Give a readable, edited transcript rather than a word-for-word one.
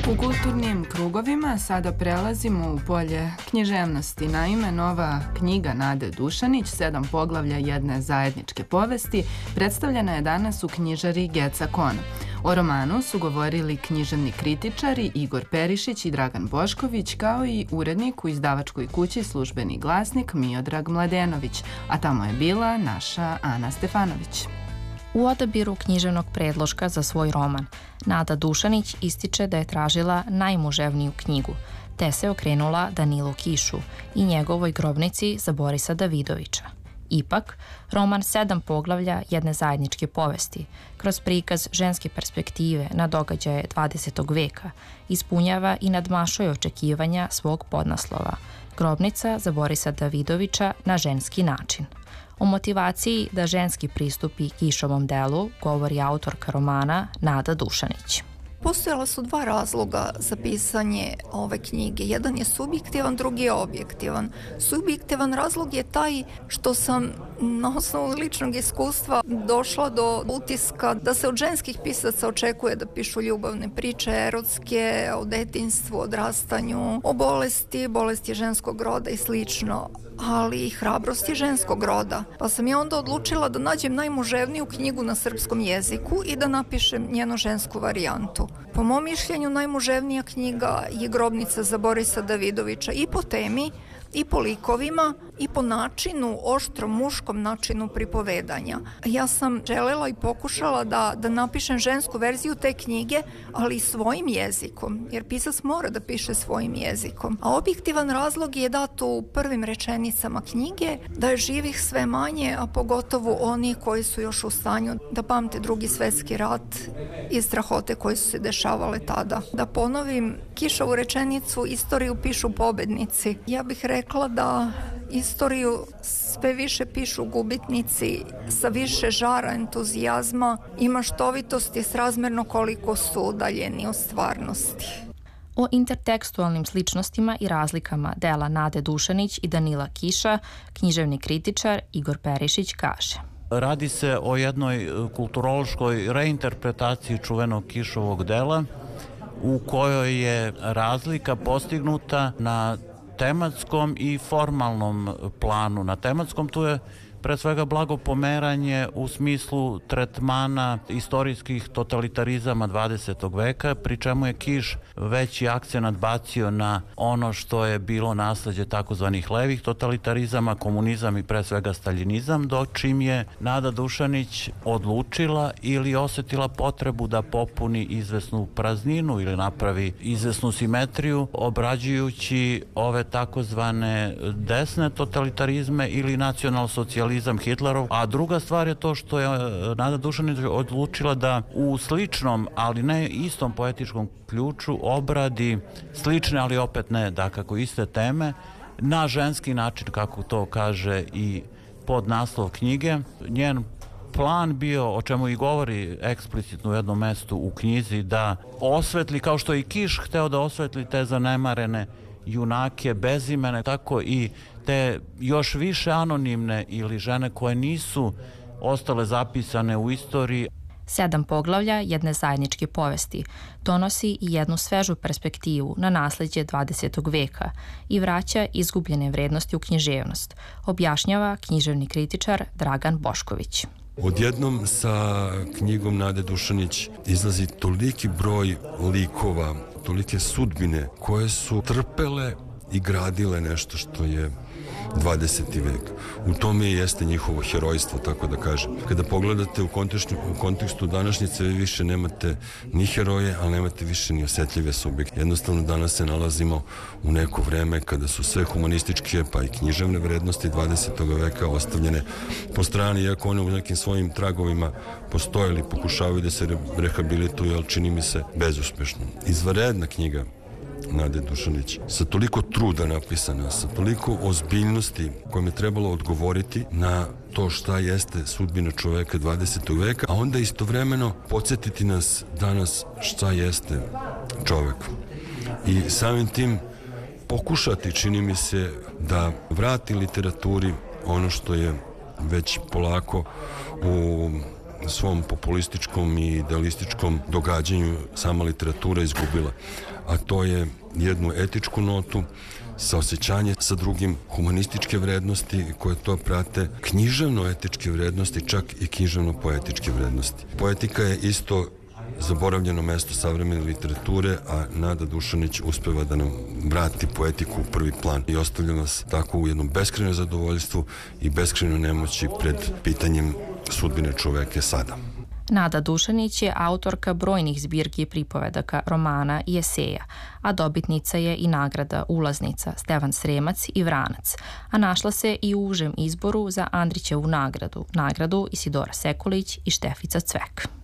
U kulturnim krugovima sada prelazimo u polje književnosti. Naime, nova knjiga Nade Dušanić, 7 poglavlja jedne zajedničke povesti, predstavljena je danas u knjižari Geca Kon. O romanu su govorili književni kritičari Igor Perišić i Dragan Bošković, kao i urednik u izdavačkoj kući Službeni glasnik Miodrag Mladenović, a tamo je bila naša Ana Stefanović. U odabiru književnog predloška za svoj roman, Nada Dušanić ističe da je tražila najmuževniju knjigu, te se okrenula Danilu Kišu i njegovoj grobnici za Borisa Davidovića. Ipak, roman 7 poglavlja jedne zajedničke povesti, kroz prikaz ženske perspektive na događaje 20. veka, ispunjava i nadmašuje očekivanja svog podnaslova, Grobnica za Borisa Davidovića na ženski način. O motivaciji da ženski pristupi Kišovom delu govori autorka romana Nada Dušanić. Postojala su 2 razloga za pisanje ove knjige. Jedan je subjektivan, drugi je objektivan. Subjektivan razlog je taj što sam na osnovu ličnog iskustva došla do utiska da se od ženskih pisaca očekuje da pišu ljubavne priče, erotske, o detinjstvu, odrastanju, o bolesti ženskog roda i slično, ali i hrabrosti ženskog roda. Pa sam ja onda odlučila da nađem najmuževniju knjigu na srpskom jeziku i da napišem njenu žensku varijantu. Po mom mišljenju najmuževnija knjiga je Grobnica za Borisa Davidovića i po temi, i po likovima, i po načinu, oštrom muškom načinu pripovedanja. Ja sam želela i pokušala da napišem žensku verziju te knjige, ali svojim jezikom, jer pisac mora da piše svojim jezikom. A objektivan razlog je dat u prvim rečenicama knjige, da je živih sve manje, a pogotovo oni koji su još u stanju da pamte Drugi svjetski rat i strahote koje su se dešavale tada. Da ponovim Kišovu rečenicu, istoriju pišu pobednici. Ja bih rekla da istoriju sve više pišu gubitnici sa više žara, entuzijazma i maštovitosti srazmerno koliko su udaljeni od stvarnosti. O intertekstualnim sličnostima i razlikama dela Nade Dušanić i Danila Kiša književni kritičar Igor Perišić kaže: Radi se o jednoj kulturološkoj reinterpretaciji čuvenog Kišovog dela u kojoj je razlika postignuta na tematskom i formalnom planu. Na tematskom tu je pre svega blago pomeranje u smislu tretmana istorijskih totalitarizama 20. veka, pri čemu je Kiš veći akcenat bacio na ono što je bilo nasleđe takozvanih levih totalitarizama, komunizam i pre svega staljinizam, dok čim je Nada Dušanić odlučila ili osetila potrebu da popuni izvesnu prazninu ili napravi izvesnu simetriju, obrađujući ove takozvane desne totalitarizme ili nacionalsocijalizam Hitlerov, a druga stvar je to što je Nada Dušanić odlučila da u sličnom, ali ne istom poetičkom ključu obradi slične, ali opet ne dakako iste teme na ženski način, kako to kaže i podnaslov knjige. Njen plan bio, o čemu i govori eksplicitno u jednom mestu u knjizi, da osvetli, kao što je i Kiš hteo da osvetli te zanemarene junake bezimene, tako i te još više anonimne ili žene koje nisu ostale zapisane u istoriji. 7 poglavlja jedne zajedničke povesti donosi i jednu svežu perspektivu na nasleđe 20. veka i vraća izgubljene vrednosti u književnost, objašnjava književni kritičar Dragan Bošković. Odjednom sa knjigom Nade Dušanić izlazi toliki broj likova, tolike sudbine koje su trpele i gradile nešto što je 20. vek. U tome jeste njihovo herojstvo, tako da kažem. Kada pogledate u kontekstu današnjice, vi više nemate ni heroje, ali nemate više ni osjetljive subjekte. Jednostavno danas se nalazimo u neko vreme kada su sve humanističke pa i književne vrednosti 20. veka ostavljene po strani, iako one u nekim svojim tragovima postojali, pokušavaju da se rehabilituju, ali čini mi se bezuspešno. Izvanredna knjiga Nade Dušanić, sa toliko truda napisana, sa toliko ozbiljnosti kojom je trebalo odgovoriti na to šta jeste sudbina čoveka 20. veka, a onda istovremeno podsjetiti nas danas šta jeste čovek. I samim tim pokušati, čini mi se, da vrati literaturi ono što je već polako u svom populističkom i idealističkom događanju sama literatura izgubila. A to je jednu etičku notu, saosećanje sa drugim, humanističke vrednosti koje to prate, književno-etičke vrednosti, čak i književno-poetičke vrednosti. Poetika je isto zaboravljeno mesto savremene literature, a Nada Dušanić uspeva da nam vrati poetiku u prvi plan i ostavlja nas tako u jednom beskrajnom zadovoljstvu i beskrajnoj nemoći pred pitanjem sudbine čoveka sada. Nada Dušanić je autorka brojnih zbirki pripovedaka, romana i eseja, a dobitnica je i nagrada Ulaznica Stevan Sremac i Vranac, a našla se i u užem izboru za Andrićevu nagradu Isidora Sekulić i Štefica Cvek.